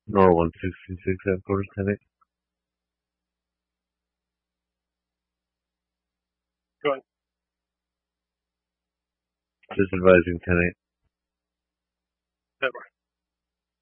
Nor 166 headquarters, 10-8. Go ahead. Just advising 10-8.